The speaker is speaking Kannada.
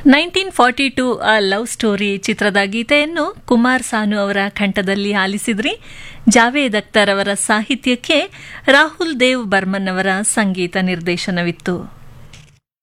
1942 ಅ ಲವ್ ಸ್ಟೋರಿ ಚಿತ್ರದ ಗೀತೆಯನ್ನು ಕುಮಾರ್ ಸಾನು ಅವರ ಕಂಠದಲ್ಲಿ ಆಲಿಸಿದ್ರಿ. ಜಾವೇದ್ ಅಖ್ತರ್ ಅವರ ಸಾಹಿತ್ಯಕ್ಕೆ ರಾಹುಲ್ ದೇವ್ ಬರ್ಮನ್ ಅವರ ಸಂಗೀತ ನಿರ್ದೇಶನವಿತ್ತು.